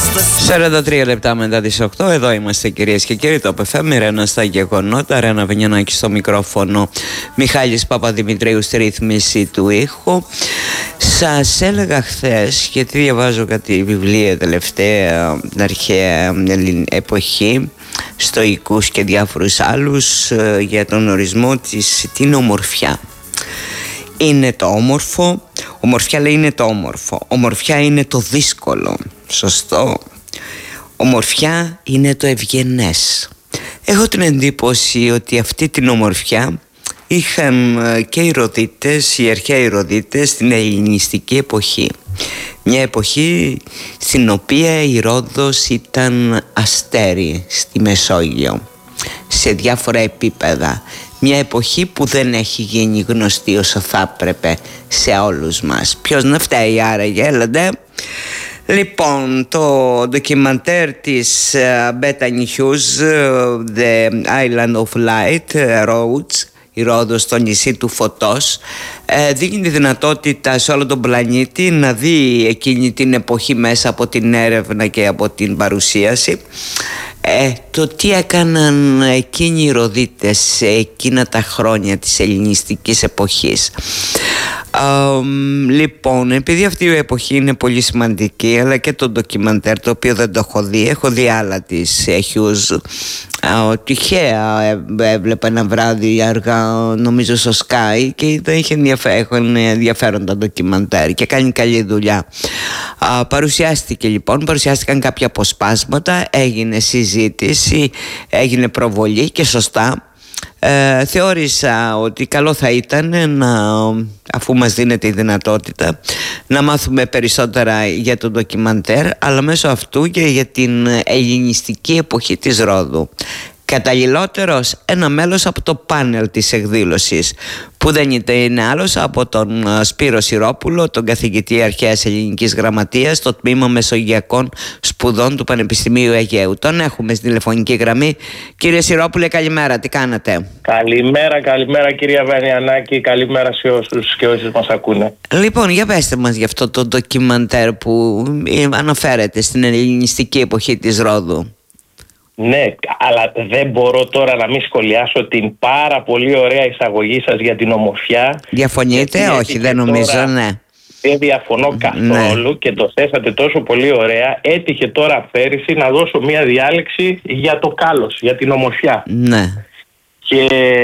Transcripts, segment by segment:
43 λεπτά μετά τις 8, εδώ είμαστε κυρίες και κύριοι, το ΠΕΦΕΜ, Ρένα στα γεγονότα, Ρένα Βενιανάκη στο μικρόφωνο, Μιχάλης Παπαδημητρίου στη ρύθμιση του ήχου. Σας έλεγα χθες, γιατί διαβάζω κάτι βιβλία τελευταία, την αρχαία εποχή, στοικούς και διάφορους άλλους, για τον ορισμό της, την ομορφιά. Είναι το όμορφο, ομορφιά λέει είναι το όμορφο, ομορφιά είναι το δύσκολο, σωστό. Ομορφιά είναι το ευγενές. Έχω την εντύπωση ότι αυτή την ομορφιά είχαν και οι Ροδίτες, οι αρχαίοι Ροδίτες στην ελληνιστική εποχή. Μια εποχή στην οποία η Ρόδος ήταν αστέρι στη Μεσόγειο, σε διάφορα επίπεδα. Μια εποχή που δεν έχει γίνει γνωστή όσο θα έπρεπε σε όλους μας. Ποιος να φταίει άραγε, έλατε? Λοιπόν, το ντοκιμαντέρ της Bethany Hughes, The Island of Light, Rhodes, η Ρόδος στο νησί του φωτός, δίνει τη δυνατότητα σε όλο τον πλανήτη να δει εκείνη την εποχή μέσα από την έρευνα και από την παρουσίαση το τι έκαναν εκείνοι οι Ροδίτες σε εκείνα τα χρόνια της ελληνιστικής εποχής. Λοιπόν, επειδή αυτή η εποχή είναι πολύ σημαντική, αλλά και το ντοκιμαντέρ, το οποίο δεν το έχω δει, έχω δει άλλα της Hughes, τυχαία έβλεπα ένα βράδυ αργά, νομίζω στο Sky, και έχουν ενδιαφέροντα ντοκιμαντέρ και κάνει καλή δουλειά. Παρουσιάστηκε λοιπόν, παρουσιάστηκαν κάποια αποσπάσματα, έγινε συζήτηση, έγινε προβολή και σωστά. Θεώρησα ότι καλό θα ήταν αφού μας δίνεται η δυνατότητα να μάθουμε περισσότερα για το ντοκιμαντέρ, αλλά μέσω αυτού και για την ελληνιστική εποχή της Ρόδου. Καταλληλότερος ένα μέλος από το πάνελ της εκδήλωσης, που δεν είναι άλλος από τον Σπύρο Συρόπουλο, τον καθηγητή αρχαίας ελληνικής γραμματείας στο τμήμα Μεσογειακών Σπουδών του Πανεπιστημίου Αιγαίου. Τον έχουμε στην τηλεφωνική γραμμή. Κύριε Συρόπουλε, καλημέρα, τι κάνατε? Καλημέρα κυρία Βενιανάκη, καλημέρα σε όσους και όσες μας ακούνε. Λοιπόν, για πέστε μας για αυτό το ντοκιμαντέρ που αναφέρεται στην ελληνιστική εποχή της Ρόδου. Ναι, αλλά δεν μπορώ τώρα να μην σχολιάσω την πάρα πολύ ωραία εισαγωγή σας για την ομορφιά. Διαφωνείτε? Όχι, δεν νομίζω, τώρα, ναι. Δεν διαφωνώ καθόλου, ναι. Και το θέσατε τόσο πολύ ωραία. Έτυχε τώρα πέρυσι να δώσω μία διάλεξη για το κάλος, για την ομορφιά. Ναι. Και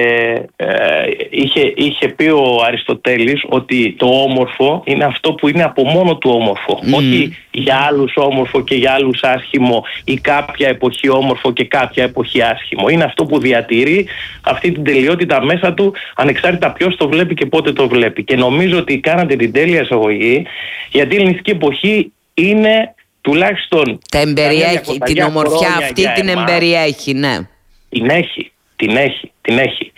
είχε πει ο Αριστοτέλης ότι το όμορφο είναι αυτό που είναι από μόνο του όμορφο. Όχι για άλλους όμορφο και για άλλους άσχημο, ή κάποια εποχή όμορφο και κάποια εποχή άσχημο. Είναι αυτό που διατηρεί αυτή την τελειότητα μέσα του, ανεξάρτητα ποιος το βλέπει και πότε το βλέπει. Και νομίζω ότι κάνατε την τέλεια εισαγωγή, γιατί η ελληνιστική εποχή είναι τουλάχιστον... την ομορφιά αυτή την εμπεριέχει, ναι. Την έχει.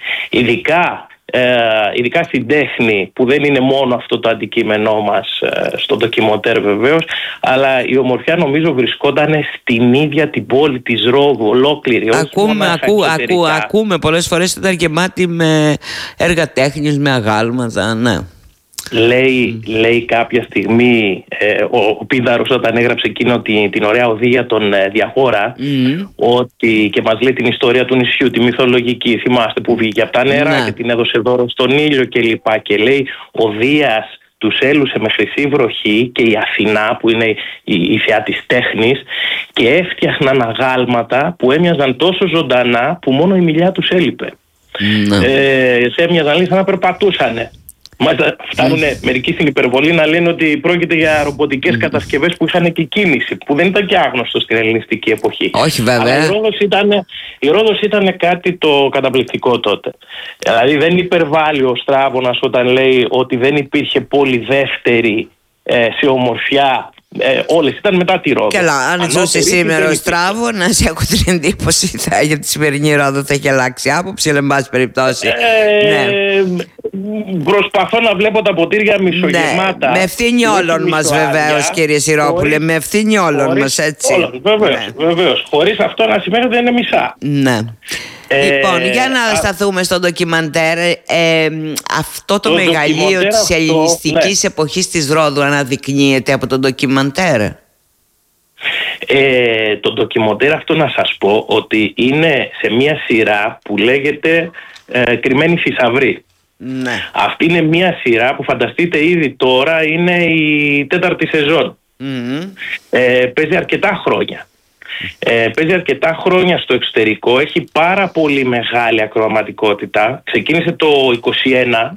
Ειδικά στην τέχνη, που δεν είναι μόνο αυτό το αντικείμενό μας στο ντοκιμαντέρ βεβαίως, αλλά η ομορφιά νομίζω βρισκόταν στην ίδια την πόλη της Ρόδου ολόκληρη. Ακούμε πολλές φορές ήταν γεμάτη με έργα τέχνης, με αγάλματα, ναι. Λέει κάποια στιγμή ο Πίδαρος, όταν έγραψε εκείνο την ωραία οδή για τον Διαχώρα, ότι, και μας λέει την ιστορία του νησιού, τη μυθολογική, θυμάστε, που βγήκε από τα νερά και την έδωσε δώρο στον ήλιο κλπ. Και λέει ο Δίας τους έλουσε με χρυσή βροχή, και η Αθηνά που είναι η θεά της τέχνης, και έφτιαχναν αγάλματα που έμοιαζαν τόσο ζωντανά που μόνο η μιλιά τους έλειπε. Έμοιαζαν σαν να περπατούσανε. Μάλιστα φτάνουν μερικοί στην υπερβολή να λένε ότι πρόκειται για ρομποτικές κατασκευές που είχαν και κίνηση, που δεν ήταν και άγνωστο στην ελληνιστική εποχή. Όχι βέβαια. Αλλά η Ρόδος ήταν κάτι το καταπληκτικό τότε. Δηλαδή δεν υπερβάλλει ο Στράβωνας όταν λέει ότι δεν υπήρχε πόλη δεύτερη σε ομορφιά. Όλες ήταν μετά τη Ρόδο. Καλά, αν ζούσε σήμερα ο Στράβωνας, έχω την εντύπωση για τη σημερινή Ρόδο θα έχει αλλάξει άποψη, αλλά εν πάση περιπτώσει. Ναι. Προσπαθώ να βλέπω τα ποτήρια μισογεμάτα. Με ευθύνη όλων μας βεβαίως, κύριε Συρόπουλε, με ευθύνη όλων μας, έτσι. Βεβαίως. Χωρίς αυτό να σημαίνει ότι δεν είναι μισά. Ναι. Λοιπόν, για να σταθούμε στο ντοκιμαντέρ, αυτό το μεγαλείο της ελληνιστικής εποχής της Ρόδου αναδεικνύεται από το ντοκιμαντέρ. Το ντοκιμοντέρ αυτό, να σας πω ότι είναι σε μια σειρά που λέγεται Κρυμμένοι Θησαυροί. Ναι. Αυτή είναι μια σειρά που φανταστείτε ήδη τώρα είναι η 4η σεζόν. Παίζει αρκετά χρόνια. Παίζει αρκετά χρόνια στο εξωτερικό, έχει πάρα πολύ μεγάλη ακροαματικότητα. Ξεκίνησε το 2021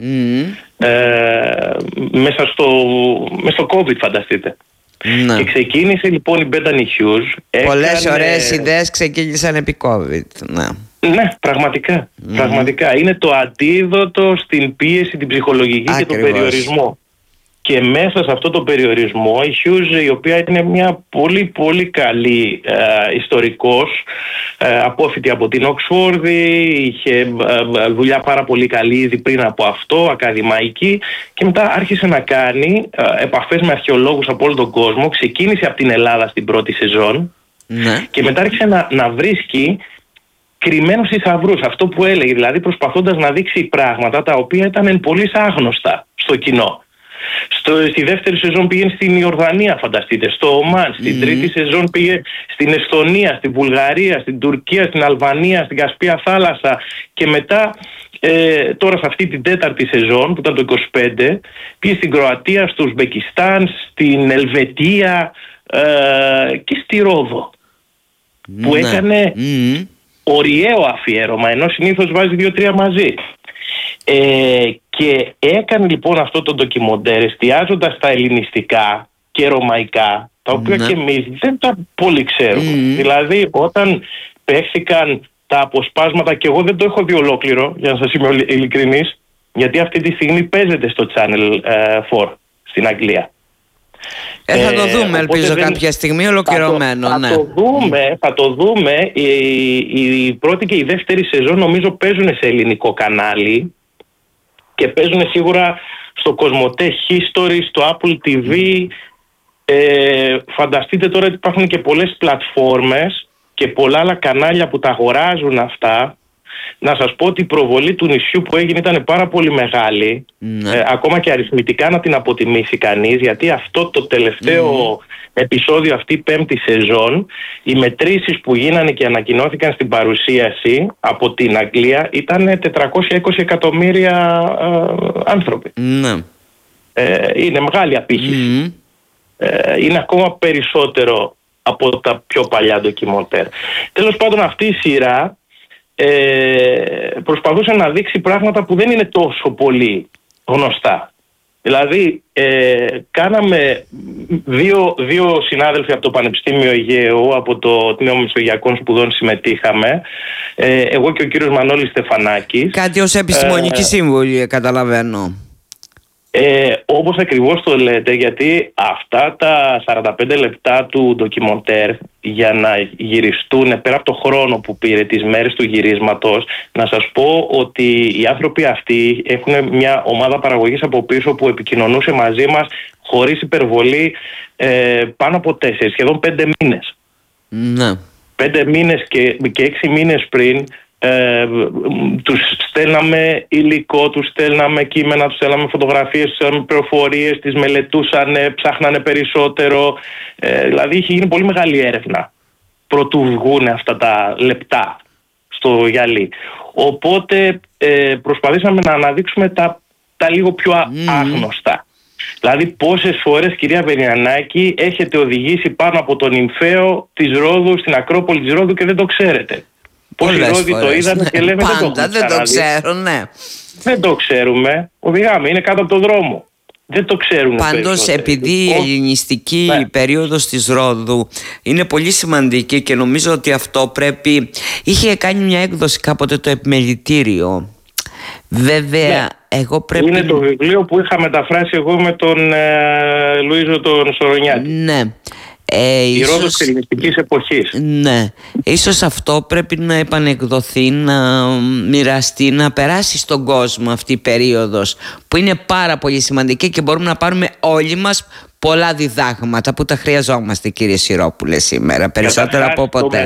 μέσα στο COVID, φανταστείτε. Ναι. Και ξεκίνησε λοιπόν η Bethany Hughes. Πολλές ωραίες ιδέες ξεκίνησαν επί COVID. Ναι. Ναι, πραγματικά. Είναι το αντίδοτο στην πίεση, την ψυχολογική. Ακριβώς. Και τον περιορισμό. Και μέσα σε αυτό το περιορισμό η Hughes, η οποία είναι μια πολύ πολύ καλή ιστορικός, απόφοιτη από την Οξφόρδη, είχε δουλειά πάρα πολύ καλή ήδη πριν από αυτό, ακαδημαϊκή, και μετά άρχισε να κάνει επαφές με αρχαιολόγους από όλο τον κόσμο. Ξεκίνησε από την Ελλάδα στην πρώτη σεζόν, ναι, και μετά άρχισε να βρίσκει κρυμμένους θησαυρούς, αυτό που έλεγε, δηλαδή προσπαθώντας να δείξει πράγματα τα οποία ήταν πολύ άγνωστα στο κοινό. Στη δεύτερη σεζόν πήγε στην Ιορδανία, φανταστείτε, στο Ομάν. Στην τρίτη σεζόν πήγε στην Εσθονία, στην Βουλγαρία, στην Τουρκία, στην Αλβανία, στην Κασπία θάλασσα. Και μετά, τώρα σε αυτή την τέταρτη σεζόν, που ήταν το 25, πήγε στην Κροατία, στο Ουσμπεκιστάν, στην Ελβετία και στη Ρόδο. Που έκανε ωριαίο αφιέρωμα, ενώ συνήθως βάζει 2-3 μαζί. Και έκανε λοιπόν αυτό το ντοκιμοντέρ εστιάζοντας στα ελληνιστικά και ρωμαϊκά, τα οποία και εμείς δεν τα πολύ ξέρουμε. Δηλαδή όταν παίχθηκαν τα αποσπάσματα, και εγώ δεν το έχω δει ολόκληρο, για να σας είμαι ειλικρινής, γιατί αυτή τη στιγμή παίζεται στο Channel 4 στην Αγγλία. Θα το δούμε, ελπίζω κάποια στιγμή ολοκληρωμένο. Θα το δούμε. Η πρώτη και η δεύτερη σεζόν νομίζω παίζουν σε ελληνικό κανάλι και παίζουν σίγουρα στο Κοσμοτέ History, στο Apple TV. Φανταστείτε τώρα ότι υπάρχουν και πολλές πλατφόρμες και πολλά άλλα κανάλια που τα αγοράζουν αυτά. Να σας πω ότι η προβολή του νησιού που έγινε ήταν πάρα πολύ μεγάλη, ακόμα και αριθμητικά να την αποτιμήσει κανείς, γιατί αυτό το τελευταίο επεισόδιο, αυτή η πέμπτη σεζόν, οι μετρήσεις που γίνανε και ανακοινώθηκαν στην παρουσίαση από την Αγγλία ήταν 420 εκατομμύρια άνθρωποι. Είναι μεγάλη απήχηση. Είναι ακόμα περισσότερο από τα πιο παλιά ντοκιμοντέρ. Τέλος πάντων, αυτή η σειρά προσπαθούσε να δείξει πράγματα που δεν είναι τόσο πολύ γνωστά. Δηλαδή κάναμε δύο συνάδελφοι από το Πανεπιστήμιο Αιγαίου, από το Τμήμα Μεσογειακών Σπουδών συμμετείχαμε, εγώ και ο κύριος Μανώλης Στεφανάκης. Κάτι ως επιστημονική σύμβουλη, καταλαβαίνω. Όπως ακριβώς το λέτε, γιατί αυτά τα 45 λεπτά του ντοκιμοντέρ, για να γυριστούν, πέρα από το χρόνο που πήρε, τις μέρες του γυρίσματος, να σας πω ότι οι άνθρωποι αυτοί έχουν μια ομάδα παραγωγής από πίσω που επικοινωνούσε μαζί μας χωρίς υπερβολή πάνω από 4, σχεδόν 5 μήνες. 5 μήνες και 6 μήνες πριν τους στέλναμε υλικό, τους στέλναμε κείμενα, τους στέλναμε φωτογραφίες, τους στέλναμε πληροφορίες, τις μελετούσανε, ψάχνανε περισσότερο. Δηλαδή είχε γίνει πολύ μεγάλη έρευνα προτού βγουν αυτά τα λεπτά στο γυαλί. Οπότε προσπαθήσαμε να αναδείξουμε τα λίγο πιο άγνωστα. Δηλαδή πόσες φορές, κυρία Βεριανάκη, έχετε οδηγήσει πάνω από τον νυμφαίο της Ρόδου, στην Ακρόπολη της Ρόδου, και δεν το ξέρετε? Πόσοι Ρώδοι το είδαμε και λέμε πάντα δεν το ξέρουν, Δεν το ξέρουμε. Οδηγάμε, είναι κάτω από τον δρόμο. Δεν το ξέρουν. Πάντως, επειδή η ελληνιστική περίοδος της Ρόδου είναι πολύ σημαντική και νομίζω ότι αυτό πρέπει... Είχε κάνει μια έκδοση κάποτε το Επιμελητήριο. Βέβαια, εγώ πρέπει... Είναι το βιβλίο που είχα μεταφράσει εγώ με τον Λουίζο τον Σορονιάτη. Ναι. Η Ρόδος της ελληνιστικής εποχής. Ναι. Ίσως αυτό πρέπει να επανεκδοθεί, να μοιραστεί, να περάσει στον κόσμο αυτή η περίοδος, που είναι πάρα πολύ σημαντική και μπορούμε να πάρουμε όλοι μας πολλά διδάγματα που τα χρειαζόμαστε, κύριε Σιρόπουλε, σήμερα περισσότερα από ποτέ.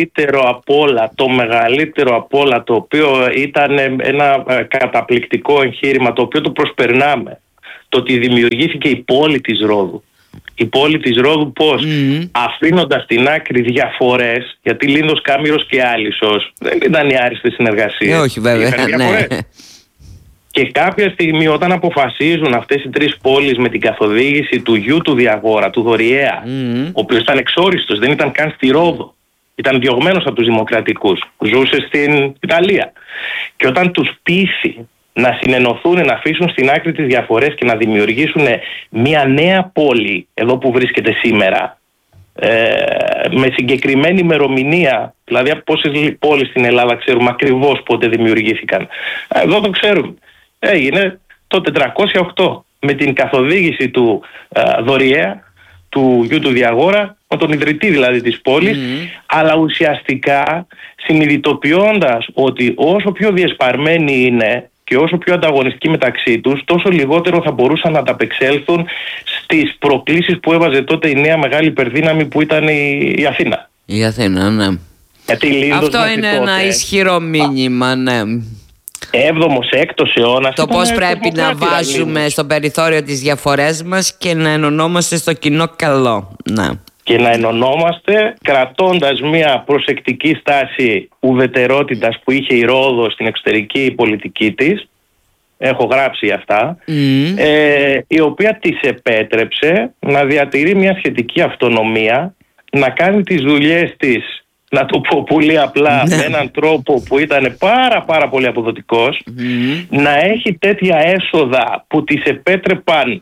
Το μεγαλύτερο απ' όλα, το οποίο ήταν ένα καταπληκτικό εγχείρημα, το οποίο το προσπερνάμε, το ότι δημιουργήθηκε η πόλη της Ρόδου. η πόλη της Ρόδου πώς αφήνοντας στην άκρη διαφορές, γιατί Λίνδος, Κάμηρος και Άλυσσος δεν ήταν οι άριστες συνεργασίες. Όχι βέβαια, ναι. Και κάποια στιγμή όταν αποφασίζουν αυτές οι τρεις πόλεις με την καθοδήγηση του γιου του Διαγόρα, του Δωριέα, ο οποίος ήταν εξόριστος, δεν ήταν καν στη Ρόδο, ήταν διωγμένος από τους δημοκρατικούς, ζούσε στην Ιταλία, και όταν τους πείσει να συνενωθούν, να αφήσουν στην άκρη τις διαφορές και να δημιουργήσουν μια νέα πόλη εδώ που βρίσκεται σήμερα, με συγκεκριμένη ημερομηνία, δηλαδή από πόσες πόλεις στην Ελλάδα ξέρουμε ακριβώς πότε δημιουργήθηκαν, εδώ το ξέρουμε, έγινε το 408 με την καθοδήγηση του Δωριέα, του γιου του Διαγόρα, με τον ιδρυτή δηλαδή της πόλης, αλλά ουσιαστικά συνειδητοποιώντας ότι όσο πιο διεσπαρμένοι είναι και όσο πιο ανταγωνιστικοί μεταξύ τους, τόσο λιγότερο θα μπορούσαν να ανταπεξέλθουν στις προκλήσεις που έβαζε τότε η νέα μεγάλη υπερδύναμη που ήταν η Αθήνα. Η Αθήνα, ναι. Αυτό είναι ένα ισχυρό μήνυμα, ναι. 7ος, 6ος αιώνας. Το πώς πρέπει να βάζουμε στο περιθώριο τις διαφορές μας και να ενωνόμαστε στο κοινό καλό. Ναι. Και να ενωνόμαστε κρατώντας μια προσεκτική στάση ουδετερότητας που είχε η Ρόδος στην εξωτερική πολιτική της. Έχω γράψει αυτά. Η οποία της επέτρεψε να διατηρεί μια σχετική αυτονομία, να κάνει τις δουλειές της, να το πω πολύ απλά, με έναν τρόπο που ήταν πάρα πολύ αποδοτικός, να έχει τέτοια έσοδα που της επέτρεπαν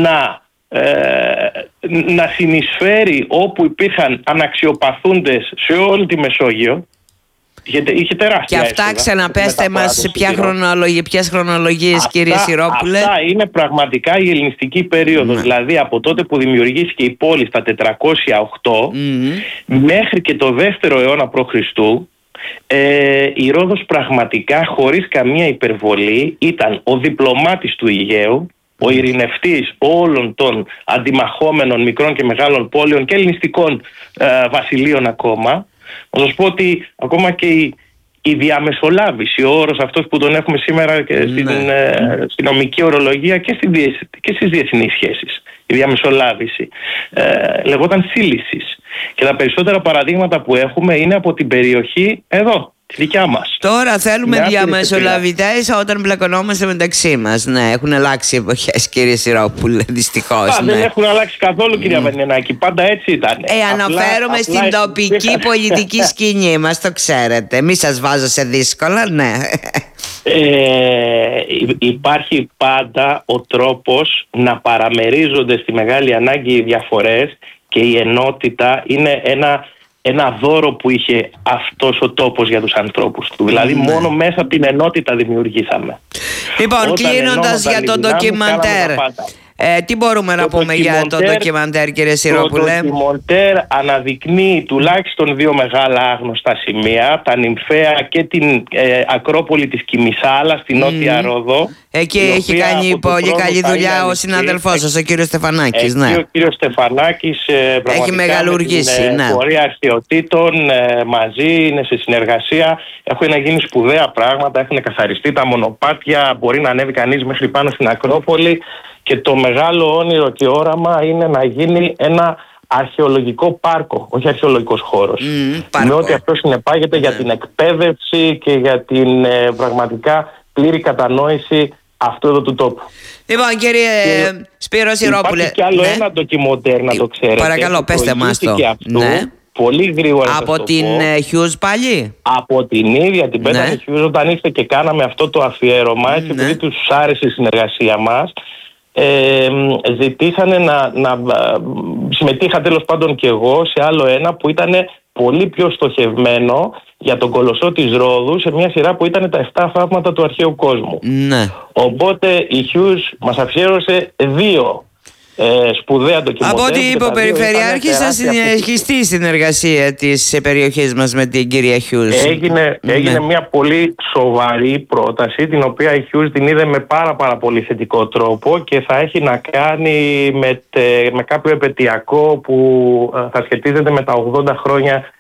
να συνεισφέρει όπου υπήρχαν αναξιοπαθούντες σε όλη τη Μεσόγειο. Είχε τεράστια και αυτά έσοδα, ξαναπέστε μας ποιες χρονολογίες, κύριε Σιρόπουλε. Αυτά είναι πραγματικά η ελληνιστική περίοδος, δηλαδή από τότε που δημιουργήθηκε η πόλη στα 408 μέχρι και το 2ο αιώνα π.Χ. Η Ρόδος πραγματικά, χωρίς καμία υπερβολή, ήταν ο διπλωμάτης του Αιγαίου, ο ειρηνευτής όλων των αντιμαχόμενων μικρών και μεγάλων πόλεων και ελληνιστικών βασιλείων ακόμα. Να σας πω ότι ακόμα και η διαμεσολάβηση, ο όρος αυτός που τον έχουμε σήμερα και στην νομική ορολογία και στις διεθνείς σχέσεις, η διαμεσολάβηση λεγόταν σύλλησης, και τα περισσότερα παραδείγματα που έχουμε είναι από την περιοχή εδώ, τη δικιά μας. Τώρα θέλουμε διαμεσολαβητές όταν μπλεκονόμαστε μεταξύ μας. Ναι, έχουν αλλάξει εποχές, κύριε Σιρόπουλε, δυστυχώς. Δεν έχουν αλλάξει καθόλου, κυρία Βενιανάκη. Πάντα έτσι ήταν. Αναφέρομαι στην τοπική πολιτική σκηνή μας, το ξέρετε. Μη σας βάζω σε δύσκολα, ναι. Υπάρχει πάντα ο τρόπος να παραμερίζονται στη μεγάλη ανάγκη οι διαφορές, και η ενότητα είναι ένα δώρο που είχε αυτός ο τόπος για τους ανθρώπους του. Δηλαδή μόνο μέσα από την ενότητα δημιουργήσαμε. Λοιπόν, κλείνοντας για το ντοκιμαντέρ, τι μπορούμε να πούμε για το ντοκιμαντέρ, κύριε Σιρόπουλε? Το ντοκιμαντέρ αναδεικνύει τουλάχιστον δύο μεγάλα άγνωστα σημεία, τα νυμφαία και την Ακρόπολη της Κιμισάλα στη Νότια Ρόδο. Εκεί έχει κάνει πολύ καλή δουλειά ο συνάδελφός σας, ο κύριος Στεφανάκης. Ο κύριος Στεφανάκης έχει μεγαλουργήσει. Με την πορεία αρχαιοτήτων μαζί, είναι σε συνεργασία. Έχουν γίνει σπουδαία πράγματα, έχουν καθαριστεί τα μονοπάτια, μπορεί να ανέβει κανείς μέχρι πάνω στην Ακρόπολη. Και το μεγάλο όνειρο και όραμα είναι να γίνει ένα αρχαιολογικό πάρκο, όχι αρχαιολογικός χώρος. Με ό,τι αυτό συνεπάγεται για την εκπαίδευση και για την πραγματικά πλήρη κατανόηση αυτού εδώ του τόπου. Λοιπόν, κύριε Σπύρο Σιρόπουλε, υπάρχει κι άλλο ένα ντοκιμαντέρ, να το ξέρετε. Παρακαλώ, πέστε μας το. Πολύ γρήγορα. Από την Hughes πάλι? Από την ίδια την Bethany Hughes, όταν ήρθε και κάναμε αυτό το αφιέρωμα, έτσι, επειδή τους άρεσε η συνεργασία μας, ζητήσανε να συμμετείχα τέλος πάντων και εγώ σε άλλο ένα που ήταν πολύ πιο στοχευμένο για τον Κολοσσό της Ρόδου, σε μια σειρά που ήταν τα 7 θαύματα του αρχαίου κόσμου. Οπότε η Hughes μας αφιέρωσε 2 σπουδαία ντοκιμαντέρ. Από ό,τι είπε ο Περιφερειάρχης, θα συνεχιστεί η συνεργασία της περιοχής μας με την κυρία Hughes. Έγινε μια πολύ σοβαρή πρόταση, την οποία η Hughes την είδε με πάρα πολύ θετικό τρόπο, και θα έχει να κάνει με κάποιο επετειακό που θα σχετίζεται με τα 80 χρόνια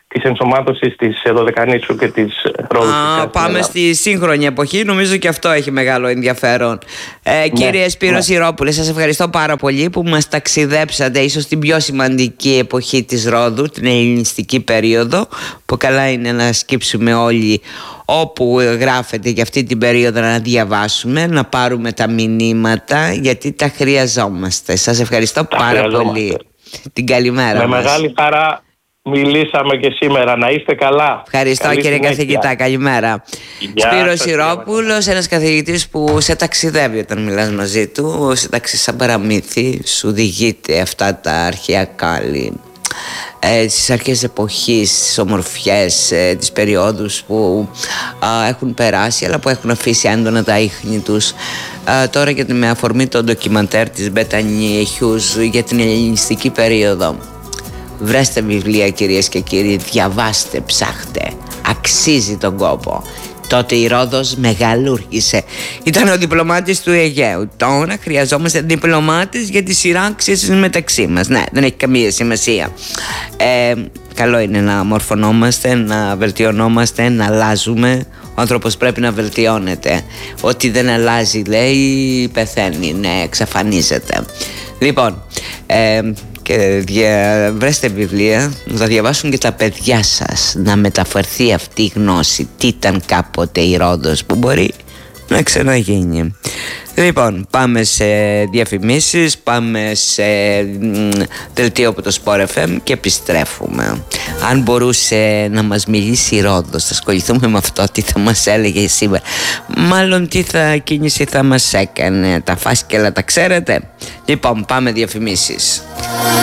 της ενσωμάτωσης της Δωδεκανήσου και της Ρόδου. Πάμε στη σύγχρονη εποχή. Νομίζω και αυτό έχει μεγάλο ενδιαφέρον. Κύριε Σπύρο Σιρόπουλε, σας ευχαριστώ πάρα πολύ που μας ταξιδέψατε ίσως την πιο σημαντική εποχή της Ρόδου, την ελληνιστική περίοδο, που καλά είναι να σκύψουμε όλοι όπου γράφεται για αυτή την περίοδο, να διαβάσουμε, να πάρουμε τα μηνύματα, γιατί τα χρειαζόμαστε. Σας ευχαριστώ πάρα πολύ. Την καλημέρα μας. Με μεγάλη χαρά μιλήσαμε και σήμερα. Να είστε καλά. Ευχαριστώ. Καλή κύριε συνέχεια. Καθηγητά, καλημέρα. Σπύρος Σιρόπουλος, ένας καθηγητής που σε ταξιδεύει όταν μιλάς μαζί του, σε ταξιδεύει σαν παραμύθι, σου διηγείται αυτά τα αρχαία κάλλη, στις αρχές εποχής, τις ομορφιές, τις περιόδους που έχουν περάσει αλλά που έχουν αφήσει έντονα τα ίχνη τους. Τώρα και με αφορμή το ντοκιμαντέρ της Μπέτανι Χιούς για την ελληνιστική περίοδο. Βρέστε βιβλία κυρίες και κύριοι, διαβάστε, ψάχτε, αξίζει τον κόπο. Τότε η Ρόδος μεγαλούργησε. Ήταν ο διπλωμάτης του Αιγαίου. Τώρα χρειαζόμαστε διπλωμάτες για τις σειράξεις μεταξύ μας. Ναι, δεν έχει καμία σημασία. Καλό είναι να μορφωνόμαστε, να βελτιωνόμαστε, να αλλάζουμε. Ο άνθρωπος πρέπει να βελτιώνεται. Ό,τι δεν αλλάζει, λέει, πεθαίνει, ναι, εξαφανίζεται. Λοιπόν, και βρέστε βιβλία, να τα διαβάσουν και τα παιδιά σας, να μεταφερθεί αυτή η γνώση, τι ήταν κάποτε η Ρόδος, που μπορεί να ξαναγίνει. Λοιπόν, πάμε σε διαφημίσεις, πάμε σε δελτίο από το Sport FM και επιστρέφουμε. Αν μπορούσε να μας μιλήσει η Ρόδος, θα ασχοληθούμε με αυτό, τι θα μας έλεγε σήμερα. Μάλλον τι κίνηση θα μας έκανε, τα φάσκελα τα ξέρετε. Λοιπόν, πάμε διαφημίσεις.